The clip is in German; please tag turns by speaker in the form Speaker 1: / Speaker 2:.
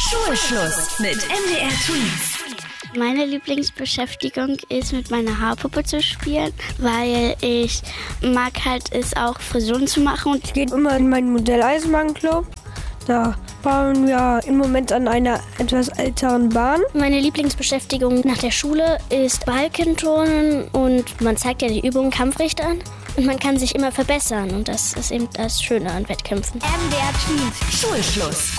Speaker 1: Schulschluss mit MDR Tweens.
Speaker 2: Meine Lieblingsbeschäftigung ist, mit meiner Haarpuppe zu spielen, weil ich mag halt es auch Frisuren zu machen.
Speaker 3: Ich gehe immer in meinen Modelleisenbahnclub. Da bauen wir im Moment an einer etwas älteren Bahn.
Speaker 4: Meine Lieblingsbeschäftigung nach der Schule ist Balkenturnen und man zeigt ja die Übungen Kampfrichtern und man kann sich immer verbessern und das ist eben das Schöne an Wettkämpfen.
Speaker 1: MDR Tweens Schulschluss.